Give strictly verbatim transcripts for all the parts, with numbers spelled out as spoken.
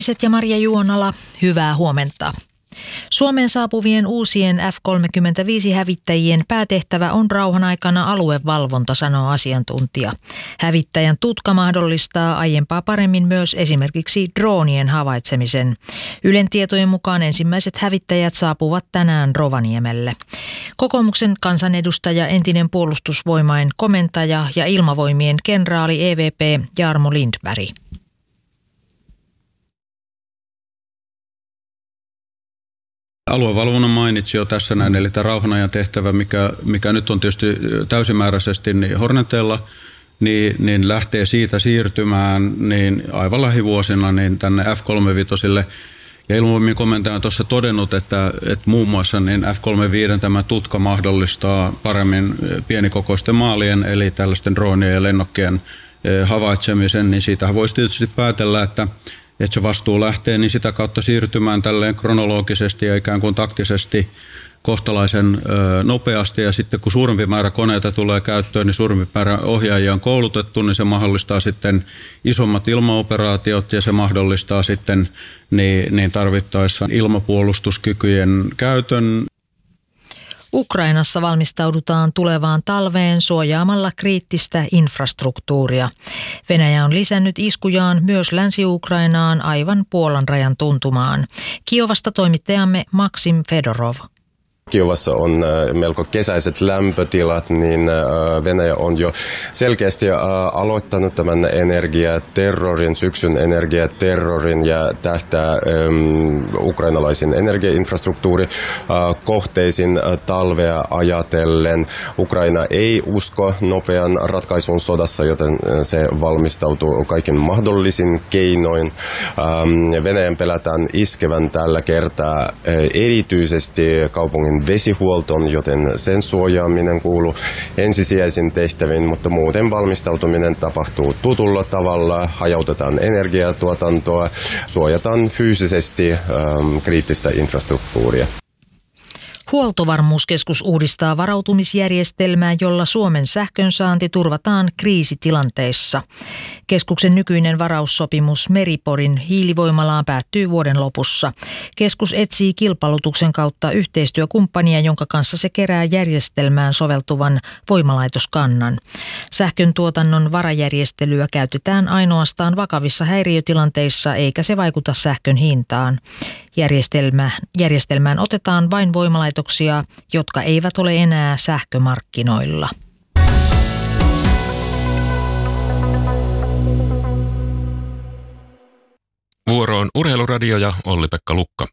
Ja Maria Juonala, hyvää huomenta. Suomeen saapuvien uusien F kolmekymmentäviisi-hävittäjien päätehtävä on rauhan aikana aluevalvonta, sanoo asiantuntija. Hävittäjän tutka mahdollistaa aiempaa paremmin myös esimerkiksi droonien havaitsemisen. Ylen tietojen mukaan ensimmäiset hävittäjät saapuvat tänään Rovaniemelle. Kokoomuksen kansanedustaja, entinen puolustusvoimain komentaja ja ilmavoimien kenraali E V P Jarmo Lindberg. Aluevalvonnan mainitsi jo tässä näin, eli tämä rauhanajan tehtävä, mikä, mikä nyt on tietysti täysimääräisesti niin Horneteilla, niin, niin lähtee siitä siirtymään niin aivan lähivuosina niin tänne F kolmekymmentäviisi. Ja ilmavoimien komentaja on tuossa todennut, että, että muun muassa niin F kolmekymmentäviisi tämä tutka mahdollistaa paremmin pienikokoisten maalien, eli tällaisten droonien ja lennokkien havaitsemisen, niin siitähän voisi tietysti päätellä, että että se vastuu lähtee niin sitä kautta siirtymään tälleen kronologisesti ja ikään kuin taktisesti kohtalaisen ö, nopeasti. Ja sitten kun suurempi määrä koneita tulee käyttöön, niin suurempi määrä ohjaajia on koulutettu, niin se mahdollistaa sitten isommat ilmaoperaatiot ja se mahdollistaa sitten niin, niin tarvittaessa ilmapuolustuskykyjen käytön. Ukrainassa valmistaudutaan tulevaan talveen suojaamalla kriittistä infrastruktuuria. Venäjä on lisännyt iskujaan myös Länsi-Ukrainaan aivan Puolan rajan tuntumaan. Kiovasta toimittajamme Maksim Fedorov. Kiovassa on melko kesäiset lämpötilat, niin Venäjä on jo selkeästi aloittanut tämän energiaterrorin, syksyn energiaterrorin ja tähtää ukrainalaisiin energiainfrastruktuurikohteisiin talvea ajatellen. Ukraina ei usko nopean ratkaisun sodassa, joten se valmistautuu kaikin mahdollisin keinoin. Venäjän pelätään iskevän tällä kertaa erityisesti kaupungin vesihuoltoon, joten sen suojaaminen kuuluu ensisijaisiin tehtäviin, mutta muuten valmistautuminen tapahtuu tutulla tavalla, hajautetaan energiatuotantoa, suojataan fyysisesti ähm, kriittistä infrastruktuuria. Huoltovarmuuskeskus uudistaa varautumisjärjestelmää, jolla Suomen sähkönsaanti turvataan kriisitilanteissa. Keskuksen nykyinen varaussopimus Meri-Porin hiilivoimalaan päättyy vuoden lopussa. Keskus etsii kilpailutuksen kautta yhteistyökumppania, jonka kanssa se kerää järjestelmään soveltuvan voimalaitoskannan. Sähkön tuotannon varajärjestelyä käytetään ainoastaan vakavissa häiriötilanteissa, eikä se vaikuta sähkön hintaan. Järjestelmä, järjestelmään otetaan vain voimalaitoksia, jotka eivät ole enää sähkömarkkinoilla. Vuoro on Urheiluradio ja Olli-Pekka Lukka.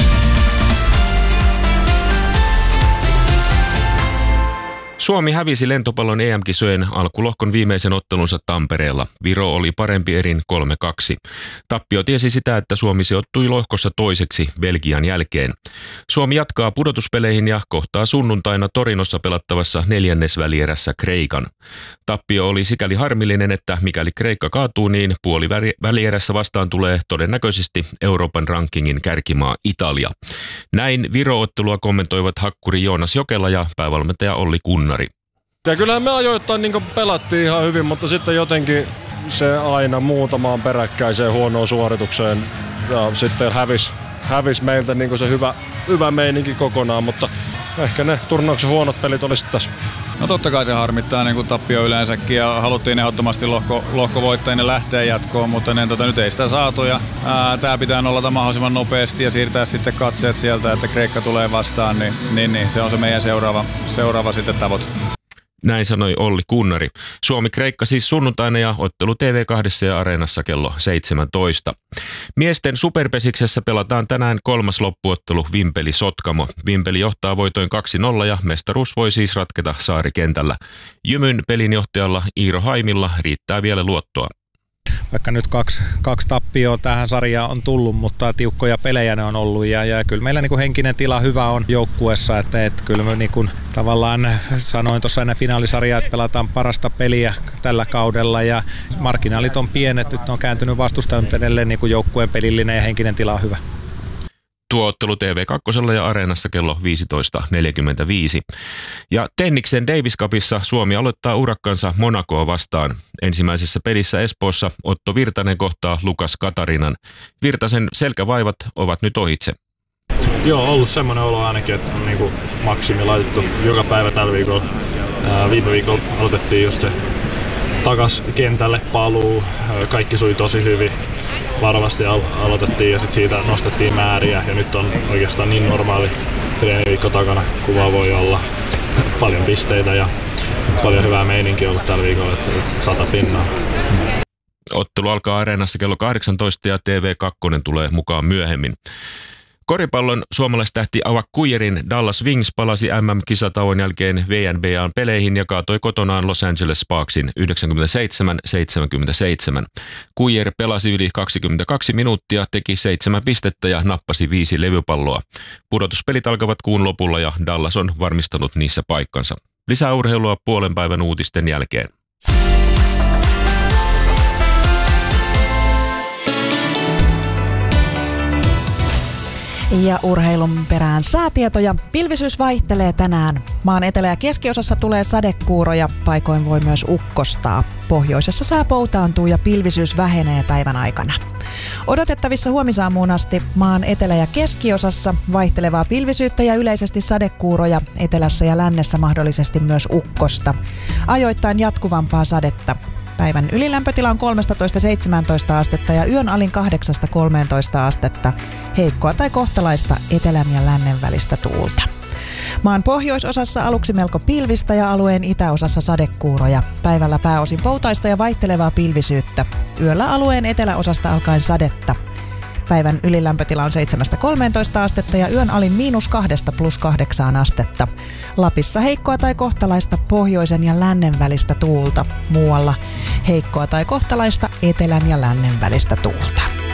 Suomi hävisi lentopallon E M-kisojen alkulohkon viimeisen ottelunsa Tampereella. Viro oli parempi erin kolme kaksi. Tappio tiesi sitä, että Suomi sijoittui lohkossa toiseksi Belgian jälkeen. Suomi jatkaa pudotuspeleihin ja kohtaa sunnuntaina Torinossa pelattavassa neljännesvälierässä Kreikan. Tappio oli sikäli harmillinen, että mikäli Kreikka kaatuu, niin puolivälierässä vastaan tulee todennäköisesti Euroopan rankingin kärkimaa Italia. Näin Viro-ottelua kommentoivat hakkuri Joonas Jokela ja päävalmentaja Olli Kunnari. Ja kyllähän me ajoittain niin pelattiin ihan hyvin, mutta sitten jotenkin se aina muutamaan peräkkäiseen huonoon suoritukseen ja sitten hävisi hävis meiltä niin se hyvä, hyvä meininki kokonaan, mutta ehkä ne turnauksen huonot pelit oli sitten tässä. No totta kai se harmittaa niin kuin tappio yleensäkin ja haluttiin ehdottomasti lohko, lohkovoittajien lähteä jatkoon, mutta ne, tota, nyt ei sitä saatu ja tämä pitää nollata mahdollisimman nopeasti ja siirtää sitten katseet sieltä, että Kreikka tulee vastaan, niin, niin, niin se on se meidän seuraava, seuraava sitten tavoite. Näin sanoi Olli Kunnari. Suomi-Kreikka siis sunnuntaina ja ottelu T V kaksi ja Areenassa kello seitsemäntoista. Miesten superpesiksessä pelataan tänään kolmas loppuottelu Vimpeli-Sotkamo. Vimpeli johtaa voitoin kaksi nolla ja mestaruus voi siis ratketa Saarikentällä. Jymyn pelinjohtajalla Iiro Haimilla riittää vielä luottoa. Vaikka nyt kaksi, kaksi tappioa tähän sarjaan on tullut, mutta tiukkoja pelejä ne on ollut ja, ja kyllä meillä niin kuin henkinen tila hyvä on joukkuessa, että, että kyllä me niin kuin, tavallaan sanoin tuossa ennen finaalisarjaa, että pelataan parasta peliä tällä kaudella ja marginaalit on pienet, nyt on kääntynyt vastustajan edelleen niin kuin joukkueen pelillinen ja henkinen tila on hyvä. Tuo ottelu T V kaksi ja Areenassa kello viisitoista neljäkymmentäviisi. Ja Tenniksen Davis Cupissa Suomi aloittaa urakkansa Monacoa vastaan. Ensimmäisessä pelissä Espoossa Otto Virtanen kohtaa Lukas Katarinan. Virtasen selkävaivat ovat nyt ohitse. Joo, on ollut semmoinen olo ainakin, että on niin kuin maksimi laitettu joka päivä tällä viikolla. Ää, viime viikolla aloitettiin just se takas kentälle paluu. Kaikki sui tosi hyvin. Varovasti alo- aloitettiin ja sitten siitä nostettiin määriä. Ja nyt on oikeastaan niin normaali treeniviikko takana, kuva voi olla. Paljon pisteitä ja paljon hyvää meininkiä ollut tällä viikolla, että sata pinnaa. Ottelu alkaa Areenassa kello kahdeksantoista ja T V kaksi tulee mukaan myöhemmin. Koripallon suomalaistähti Avak Kuijerin Dallas Wings palasi M M-kisatauon jälkeen V N B A:n peleihin ja kaatoi kotonaan Los Angeles Sparksin yhdeksänkymmentäseitsemän seitsemänkymmentäseitsemän. Kuijer pelasi yli kaksikymmentäkaksi minuuttia, teki seitsemän pistettä ja nappasi viisi levypalloa. Pudotuspelit alkavat kuun lopulla ja Dallas on varmistanut niissä paikkansa. Lisää urheilua puolen päivän uutisten jälkeen. Ja urheilun perään säätietoja. Pilvisyys vaihtelee tänään. Maan etelä- ja keskiosassa tulee sadekuuroja, paikoin voi myös ukkostaa. Pohjoisessa sää poutaantuu ja pilvisyys vähenee päivän aikana. Odotettavissa huomisaamuun asti maan etelä- ja keskiosassa vaihtelevaa pilvisyyttä ja yleisesti sadekuuroja, etelässä ja lännessä mahdollisesti myös ukkosta. Ajoittain jatkuvampaa sadetta. Päivän ylilämpötila on kolmetoista seitsemäntoista astetta ja yön alin kahdeksasta kolmeentoista astetta. Heikkoa tai kohtalaista etelän ja lännen välistä tuulta. Maan pohjoisosassa aluksi melko pilvistä ja alueen itäosassa sadekuuroja. Päivällä pääosin poutaista ja vaihtelevaa pilvisyyttä. Yöllä alueen eteläosasta alkaen sadetta. Päivän ylilämpötila on seitsemästä kolmeentoista astetta ja yön alin miinus kahdesta plus kahdeksaan astetta. Lapissa heikkoa tai kohtalaista pohjoisen ja lännen välistä tuulta. Muualla heikkoa tai kohtalaista etelän ja lännen välistä tuulta.